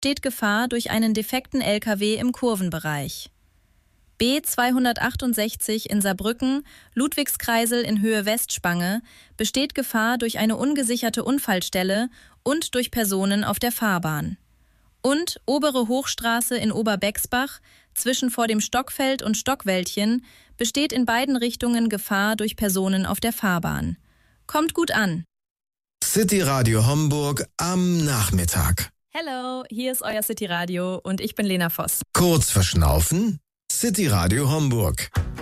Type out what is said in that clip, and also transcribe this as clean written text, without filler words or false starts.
besteht Gefahr durch einen defekten LKW im Kurvenbereich. B268 in Saarbrücken, Ludwigskreisel in Höhe Westspange, besteht Gefahr durch eine ungesicherte Unfallstelle und durch Personen auf der Fahrbahn. Und Obere Hochstraße in Oberbexbach, zwischen vor dem Stockfeld und Stockwäldchen, besteht in beiden Richtungen Gefahr durch Personen auf der Fahrbahn. Kommt gut an. City Radio Homburg am Nachmittag. Hello, hier ist euer City Radio und ich bin Lena Voss. Kurz verschnaufen? City Radio Homburg.